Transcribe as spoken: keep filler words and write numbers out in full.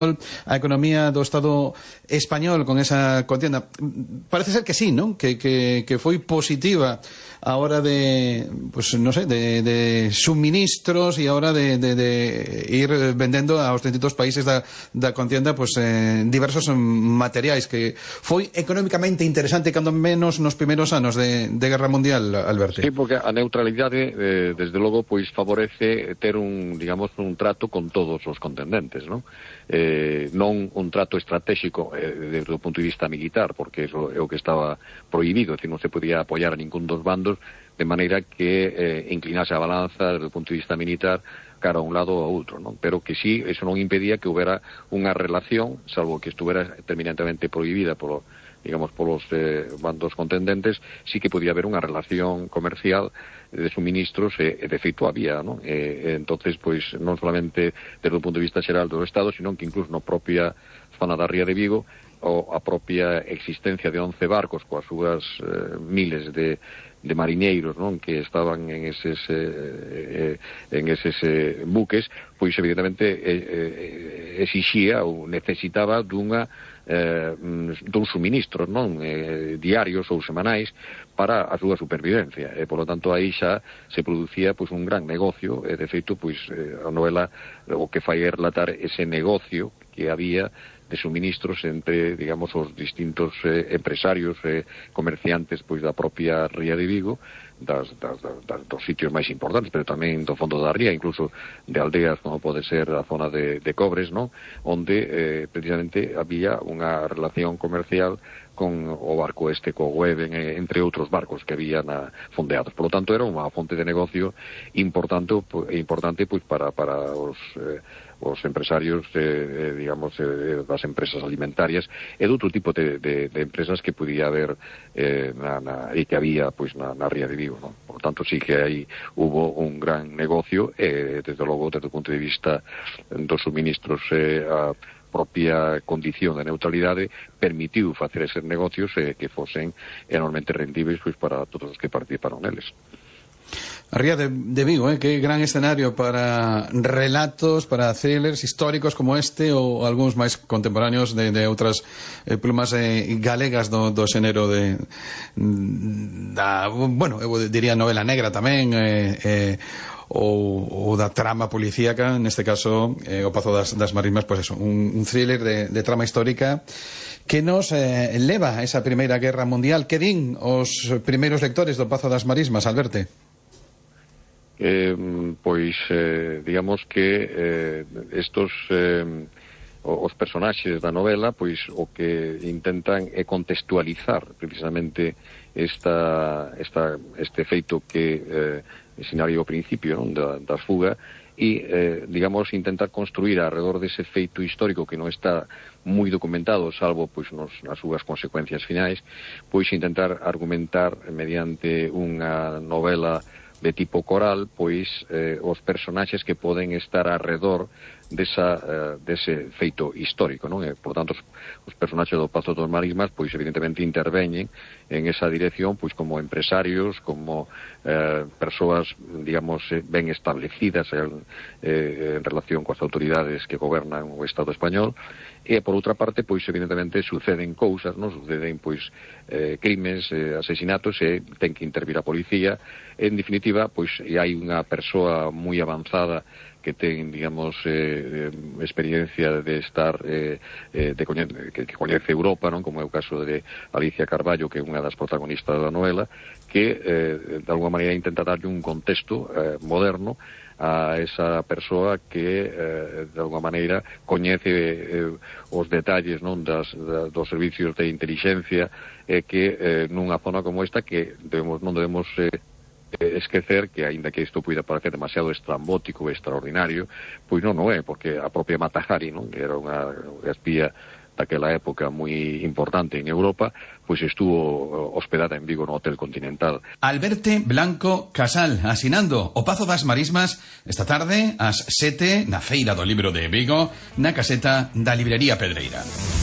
a economía do Estado español con esa contienda? Parece ser que sí, ¿no? Que, que, que foi positiva a hora de, pues no sé, de, de suministros e a hora de, de, de ir vendendo aos distintos países da, da contienda pues eh, diversos materiais, que foi económicamente interesante cando menos nos primeiros anos de, de Guerra Mundial, Alberto. Sí, porque a neutralidade eh, desde logo pois favorece ter un, digamos, un trato con todos os contendentes, non? Eh, non un trato estratégico eh, desde o punto de vista militar, porque eso é o que estaba prohibido, que non se podía apoiar a ningún dos bandos, de maneira que eh, inclinase a balanza desde o punto de vista militar cara a un lado ou a outro, non? Pero que sí, eso non impedía que houbera unha relación, salvo que estuvera terminantemente prohibida polo, digamos, polos eh, bandos contendentes, sí que podía haber unha relación comercial de suministros, e, e de feito había, non? E, e entonces, pois, non solamente desde o punto de vista xeral do Estado, sino que incluso na propia zona da Ría de Vigo, o a propia existencia de once barcos coas súas eh, miles de de mariñeiros, non, que estaban en eses eh, en eses eh, buques, pois evidentemente eh, eh, exixía ou necesitaba dunha eh, dun suministros, non, eh, diarios ou semanais para a súa supervivencia, e polo tanto aí xa se producía pois un gran negocio, e de feito pois eh, a novela o que fai é relatar ese negocio que había de suministros entre, digamos, os distintos eh, empresarios e eh, comerciantes pois da propia Ría de Vigo, das, das, das, dos sitios máis importantes, pero tamén do fondo da ría, incluso de aldeas como pode ser a zona de, de Cobres, non? Onde eh, precisamente había unha relación comercial con o barco este, co Weben, entre outros barcos que había na fondeados. Por lo tanto, era unha fonte de negocio importante, importante pois para, para os... Eh, os empresarios, eh, digamos, eh, das empresas alimentarias e de outro tipo de, de, de empresas que podía haber eh, na, na, e que había pois, na, na Ría de Vigo, non? Por tanto, sí que aí hubo un gran negocio e, eh, desde logo, desde o punto de vista dos suministros, eh, a propia condición de neutralidade permitiu facer eses negocios eh, que fosen enormemente rendibles pois, para todos os que participaron neles. A Ría de, de Vigo, eh? Que gran escenario para relatos, para thrillers históricos como este ou algúns máis contemporáneos de, de outras eh, plumas eh, galegas do, do xénero de da, bueno, eu diría novela negra tamén, eh, eh, ou, ou da trama policíaca, neste caso eh, o Pazo das, das Marismas, pois pues eso, un, un thriller de, de trama histórica que nos eh, leva a esa Primeira Guerra Mundial. Que din os primeiros lectores do Pazo das Marismas, Alberto? Eh, pois, eh, digamos que eh, estos eh, os personaxes da novela, pois o que intentan é contextualizar precisamente esta, esta, este feito que eh, sinario ao principio, non, da, da fuga, e, eh, digamos, intentar construir alrededor dese feito histórico que non está moi documentado, salvo pois nos, nas súas consecuencias finais, pois intentar argumentar mediante unha novela de tipo coral, pois eh, os personaxes que poden estar alrededor desa, eh, dese feito histórico, non? E, por tanto, os, os personaxes do Pazo das Marismas, pois evidentemente interveñen en esa dirección, pois como empresarios, como eh, persoas, digamos, ben establecidas en, eh, en relación coas autoridades que gobernan o Estado español. E, por outra parte, pois, evidentemente, suceden cousas, non? Suceden, pois, eh, crimes, eh, asesinatos, e ten que intervir a policía. En definitiva, pois, hai unha persoa moi avanzada que ten, digamos, eh, experiencia de estar, eh, eh, de coñe que, que coñece Europa, non? Como é o caso de Alicia Carballo, que é unha das protagonistas da novela, que, eh, de alguma maneira, intenta darlle un contexto eh, moderno a esa persoa que, eh, de alguma maneira, coñece eh, os detalles, non, das, da, dos servicios de inteligencia, e eh, que eh, nunha zona como esta que debemos, non debemos eh, esquecer que, aínda que isto poida parecer demasiado estrambótico e extraordinario, pois non o é, porque a propia Mata Hari, non, que era unha espía daquela época moi importante en Europa, pois estuvo hospedada en Vigo no Hotel Continental. Alberto Blanco Casal, asinando o Pazo das Marismas esta tarde ás sete na Feira do Libro de Vigo, na caseta da Librería Pedreira.